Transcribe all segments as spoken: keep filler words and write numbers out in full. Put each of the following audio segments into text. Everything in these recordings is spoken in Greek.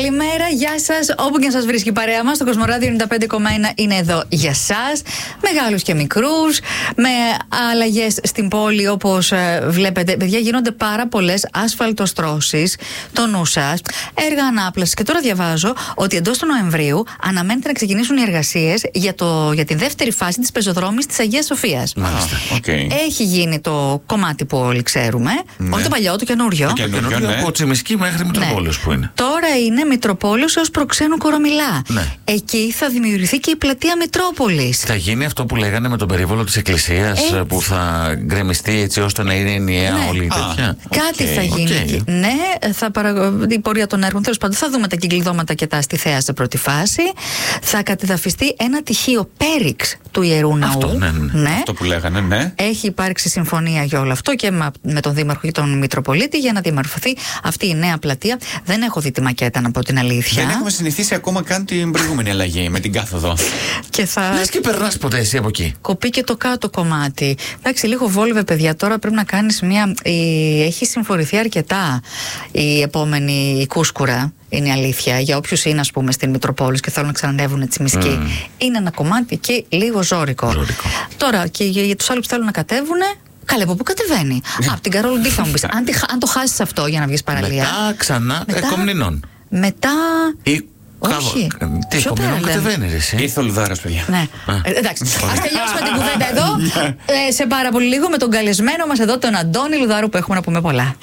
Καλημέρα, γεια σας. Όπου και να σας βρίσκει η παρέα μας, το Κοσμοράδιο ενενήντα πέντε κόμμα ένα είναι εδώ για σας. Μεγάλους και μικρούς, με αλλαγές στην πόλη, όπως ε, βλέπετε. Παιδιά, γίνονται πάρα πολλές ασφαλτοστρώσεις. Το νου σας. Έργα ανάπλασης. Και τώρα διαβάζω ότι εντός του Νοεμβρίου αναμένεται να ξεκινήσουν οι εργασίες για, το, για τη δεύτερη φάση της πεζοδρόμης της Αγίας Σοφίας. Μάλιστα. Okay. Έχει γίνει το κομμάτι που όλοι ξέρουμε. Ναι. Όχι το παλιό, το καινούριο. Το καινούριο, ναι. Από Τσιμισκή μέχρι Μητροπόλεως, ναι. Που είναι. Τώρα είναι Μητροπόλεως έως Προξένου Κορομιλά. Ναι. Εκεί θα δημιουργηθεί και η πλατεία Μητρόπολης. Θα γίνει αυτό που λέγανε με τον περίβολο της Εκκλησίας, έτσι, που θα γκρεμιστεί έτσι ώστε να είναι ενιαία, ναι. Όλη η τέτοια. Κάτι okay. θα γίνει okay. εκεί. Ναι, θα παρα... η πορεία των έργων. Τέλος πάντων, θα δούμε τα κυκλειδώματα και τα στη θέα σε πρώτη φάση. Θα κατεδαφιστεί ένα τυχείο πέριξ του Ιερού Ναού. Αυτό, ναι, ναι. Ναι. Αυτό που λέγανε, ναι. Έχει υπάρξει συμφωνία για όλο αυτό και με τον Δήμαρχο και τον Μητροπολίτη για να διαμορφωθεί αυτή η νέα πλατεία. Δεν έχω δει τη μακέτα, να πω την αλήθεια. Δεν έχουμε συνηθίσει ακόμα καν την προηγούμενη αλλαγή με την κάθοδο. Και θα... Λες και περνάς ποτέ εσύ από εκεί? Κοπεί και το κάτω κομμάτι. Εντάξει, λίγο βόλευε, παιδιά. Τώρα πρέπει να κάνεις μια. Η... Έχει συμφορηθεί αρκετά η επόμενη η Κούσκουρα. Είναι η αλήθεια. Για όποιους είναι, ας πούμε, στην Μητροπόλης και θέλουν να ξανανεύουν Τσιμισκή. Mm. Είναι ένα κομμάτι και λίγο ζώρικο. ζώρικο. Τώρα και για, για τους άλλους που θέλουν να κατέβουν. Καλέ, από πού κατεβαίνει? Από την Καρόλου Ντί θα μου πεις. αν, αν το χάσεις αυτό για να βγεις παραλία. Μετά ξανά μετά, Κομνηνών. Μετά. Ή... Όχι. Τι, Κομνηνών κατεβαίνει, ρε εσύ. Ήρθε ο Λουδάρος, παιδιά. Ναι. Ε, εντάξει. Ας τελειώσουμε την κουβέντα εδώ. ε, σε πάρα πολύ λίγο με τον καλεσμένο μας εδώ, τον Αντώνη Λουδάρου, που έχουμε να πούμε πολλά.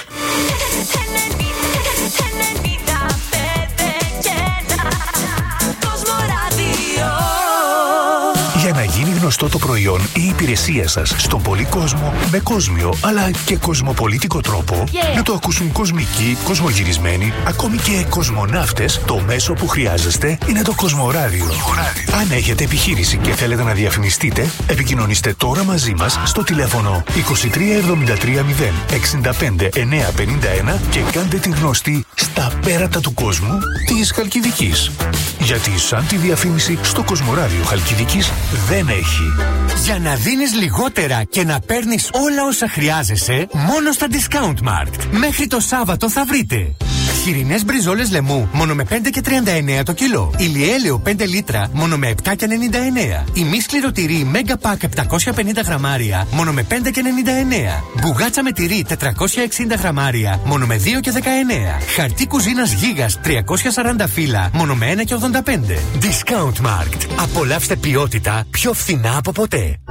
Για να γίνει γνωστό το προϊόν ή η υπηρεσία σας στον πολύ κόσμο, με κόσμιο αλλά και κοσμοπολίτικο τρόπο, yeah. να το ακούσουν κοσμικοί, κοσμογυρισμένοι, ακόμη και κοσμοναύτες, το μέσο που χρειάζεστε είναι το Κοσμοράδιο. Αν έχετε επιχείρηση και θέλετε να διαφημιστείτε, επικοινωνήστε τώρα μαζί μας στο τηλέφωνο είκοσι τρία εβδομήντα τρία μηδέν εξήντα πέντε εννιακόσια πενήντα ένα και κάντε την γνωστή στα πέρατα του κόσμου της Χαλκιδικής. Γιατί σαν τη διαφήμιση στο Κοσμοράδιο Χαλκιδικής δεν έχει. Για να δίνεις λιγότερα και να παίρνεις όλα όσα χρειάζεσαι, μόνο στα Discount Markt. Μέχρι το Σάββατο θα βρείτε χοιρινές μπριζόλες λαιμού μόνο με πέντε και τριάντα εννέα το κιλό. Ηλιέλαιο πέντε λίτρα μόνο με επτά και ενενήντα εννέα. Ημί σκληροτηρί Mega Pack επτακόσια πενήντα γραμμάρια μόνο με πέντε και ενενήντα εννέα. Μπουγάτσα με τυρί τετρακόσια εξήντα γραμμάρια μόνο με δύο και δεκαεννέα. Χαρτί κουζίνας Γίγας τριακόσια σαράντα φύλλα μόνο με ένα και ογδόντα πέντε. Discount Markt. Απολαύστε ποιότητα πιο φθηνά από ποτέ.